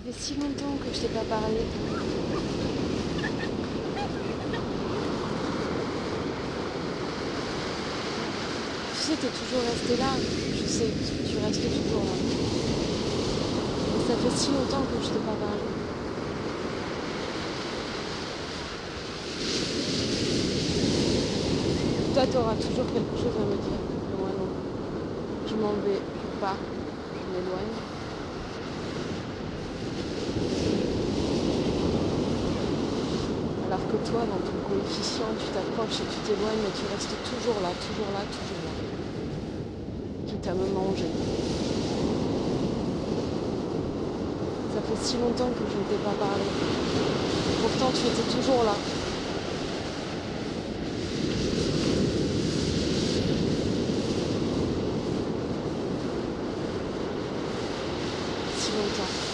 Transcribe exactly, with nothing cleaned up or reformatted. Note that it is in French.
fait si longtemps que je t'ai pas parlé. Tu sais, t'es toujours resté là. Je sais, parce que tu restes toujours là. Mais ça fait si longtemps que je t'ai pas parlé. Toi, t'auras toujours quelque chose à me dire. Mais moi, non. Je m'en vais pas. Je m'éloigne. Alors que toi, dans ton coefficient, tu t'approches et tu t'éloignes, mais tu restes toujours là, toujours là, toujours là. Quitte à me manger. Ça fait si longtemps que je ne t'ai pas parlé. Pourtant, tu étais toujours là. Si longtemps.